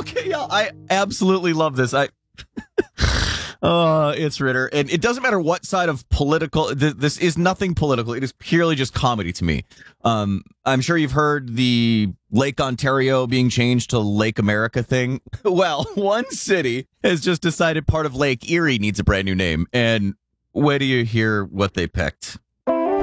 Yeah, I absolutely love this. It's Ritter, and it doesn't matter what side of political. This is nothing political. It is purely just comedy to me. I'm sure you've heard the Lake Ontario being changed to Lake America thing. Well, one city has just decided part of Lake Erie needs a brand new name, and where do you hear what they picked?